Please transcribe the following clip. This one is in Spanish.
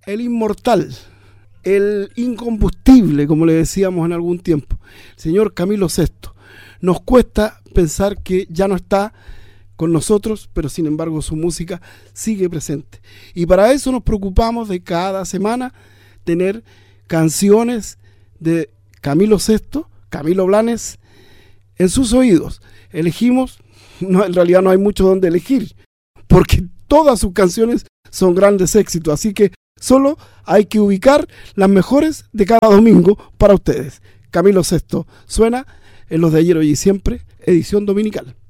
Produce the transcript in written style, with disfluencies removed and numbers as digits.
el inmortal, el incombustible, como le decíamos en algún tiempo, el señor Camilo Sesto. Nos cuesta pensar que ya no está con nosotros, pero sin embargo su música sigue presente. Y para eso nos preocupamos de cada semana tener canciones de Camilo Sesto, Camilo Blanes, en sus oídos. Elegimos, no, en realidad no hay mucho donde elegir, porque todas sus canciones son grandes éxitos, así que solo hay que ubicar las mejores de cada domingo para ustedes. Camilo Sesto suena en Los de Ayer, Hoy y Siempre, edición dominical.